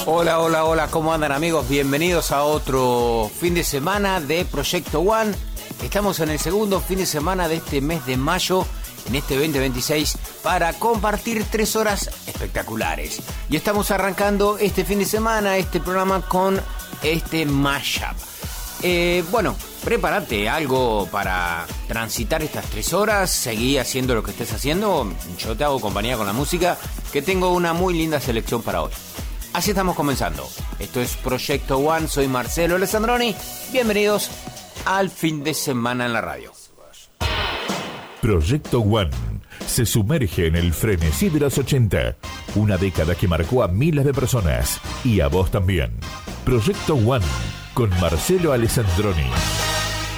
Hola, hola, hola, ¿cómo andan amigos? Bienvenidos a otro fin de semana de Proyecto One. Estamos en el segundo fin de semana de este mes de mayo, en este 2026, para compartir 3 horas espectaculares. Y estamos arrancando este fin de semana, este programa con este mashup. Bueno, prepárate algo para transitar estas 3 horas, seguí haciendo lo que estés haciendo, yo te hago compañía con la música, que tengo una muy linda selección para hoy. Así estamos comenzando. Esto es Proyecto One, soy Marcelo Alessandroni. Bienvenidos al fin de semana en la radio. Proyecto One se sumerge en el frenesí de los 80, una década que marcó a miles de personas y a vos también. Proyecto One con Marcelo Alessandroni.